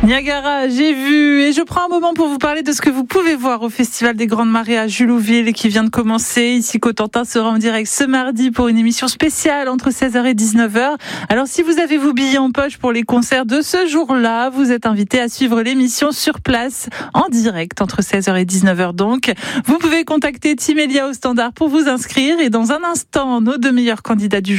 Niagara, j'ai vu, et je prends un moment pour vous parler de ce que vous pouvez voir au Festival des Grandes Marées à Julouville qui vient de commencer. Ici, Cotentin sera en direct ce mardi pour une émission spéciale entre 16h et 19h. Alors, si vous avez vos billets en poche pour les concerts de ce jour-là, vous êtes invité à suivre l'émission sur place, en direct, entre 16h et 19h donc. Vous pouvez contacter Tim Elia au standard pour vous inscrire, et dans un instant, nos deux meilleurs candidats du jour